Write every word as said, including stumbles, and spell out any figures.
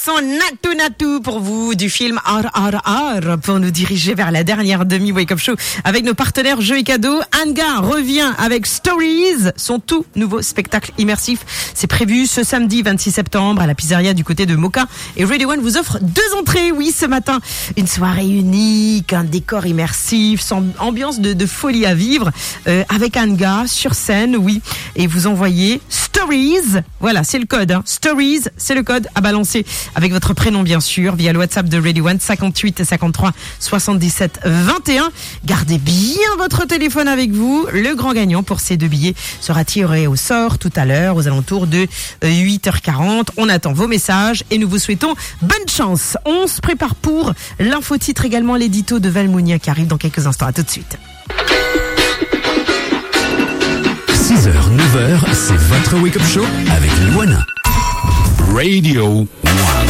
son Natou Natou pour vous du film R R R pour nous diriger vers la dernière demi Wake Up Show avec nos partenaires jeux et cadeaux. Anga revient avec Stories, son tout nouveau spectacle immersif. C'est prévu ce samedi vingt-six septembre à la pizzeria du côté de Moka. Et Radio One vous offre deux entrées, oui, ce matin. Une soirée unique, un décor immersif, sans ambiance de, de folie à vivre, euh, avec Anga sur scène, oui. Et vous envoyez Stories, voilà, c'est le code, hein. Stories, c'est le code à balancer avec votre prénom, bien sûr, via le WhatsApp de Radio One, cinquante-huit cinquante-trois soixante-dix-sept vingt et un. Gardez bien votre téléphone avec vous. Le grand gagnant pour ces deux billets sera tiré au sort tout à l'heure, aux alentours de huit heures quarante. On attend vos messages et nous vous souhaitons bonne chance. On se prépare pour l'infotitre, également l'édito de Valmounia qui arrive dans quelques instants. À tout de suite. six heures, neuf heures, c'est votre Wake Up Show avec Luana. Radio One.